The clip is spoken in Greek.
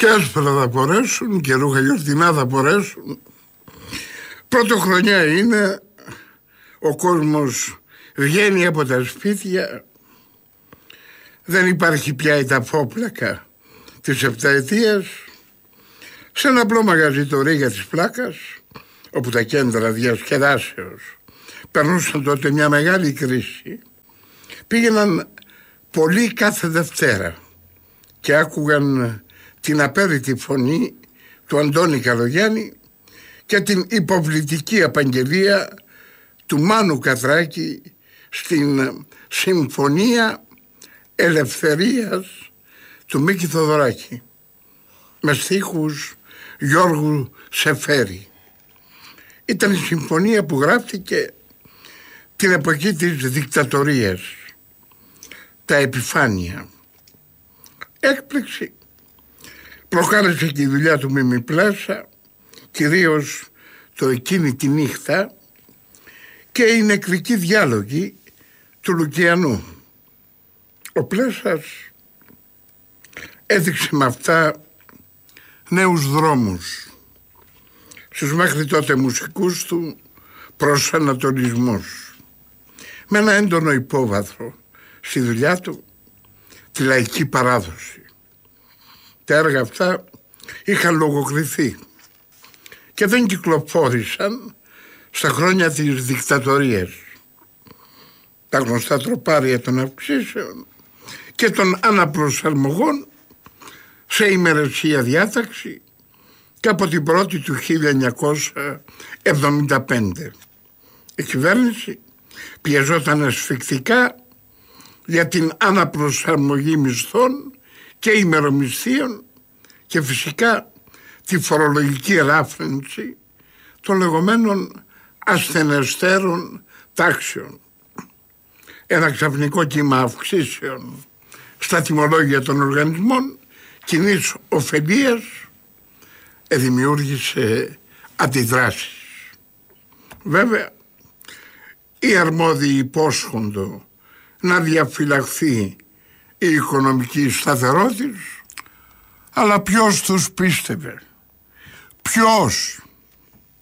Και άσπρα θα μπορέσουν και ρούχα γιορτινά θα μπορέσουν. Πρωτοχρονιά είναι, ο κόσμος βγαίνει από τα σπίτια, δεν υπάρχει πια η ταφόπλακα της επταετίας. Σε ένα απλό μαγαζί το Ρίγα της Πλάκας, όπου τα κέντρα διασκεδάσεως περνούσαν τότε μια μεγάλη κρίση, πήγαιναν πολλοί κάθε Δευτέρα και άκουγαν την απέρριτη φωνή του Αντώνη Καλογιάννη και την υποβλητική απαγγελία του Μάνου Κατράκη στην Συμφωνία Ελευθερίας του Μίκη Θοδωράκη με στίχους Γιώργου Σεφέρη. Ήταν η συμφωνία που γράφτηκε την εποχή της δικτατορίας, τα επιφάνεια. Έκπληξη προκάλεσε και η δουλειά του Μίμη Πλάσα, κυρίως το εκείνη τη νύχτα, και οι νεκρικοί διάλογοι του Λουκιανού. Ο Πλάσας έδειξε με αυτά νέους δρόμους στους μέχρι τότε μουσικούς του προσανατολισμούς, με ένα έντονο υπόβαθρο στη δουλειά του, τη λαϊκή παράδοση. Τα έργα αυτά είχαν λογοκριθεί και δεν κυκλοφόρησαν στα χρόνια της δικτατορίας. Τα γνωστά τροπάρια των αυξήσεων και των αναπροσαρμογών σε ημερησία διάταξη και από την 1η του 1975. Η κυβέρνηση πιεζόταν ασφυκτικά για την αναπροσαρμογή μισθών και ημερομισθείων και φυσικά τη φορολογική ελάφρυνση των λεγόμενων ασθενεστέρων τάξεων. Ένα ξαφνικό κύμα αυξήσεων στα τιμολόγια των οργανισμών κοινής ωφελίας δημιούργησε αντιδράσεις. Βέβαια, οι αρμόδιοι υπόσχοντο να διαφυλαχθεί η οικονομική σταθερότητα, αλλά ποιος τους πίστευε? Ποιος?